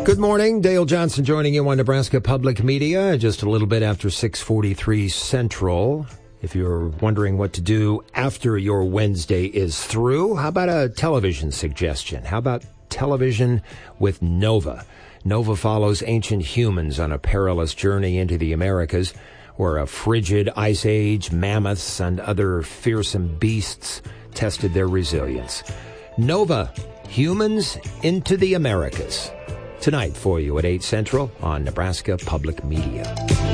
Good morning. Dale Johnson joining you on Nebraska Public Media just a little bit after 6:43 Central. If you're wondering what to do after your Wednesday is through, how about a television suggestion? How about television with Nova? Nova follows ancient humans on a perilous journey into the Americas, where a frigid ice age, mammoths, and other fearsome beasts tested their resilience. Nova, Humans into the Americas. Tonight for you at 8 Central on Nebraska Public Media.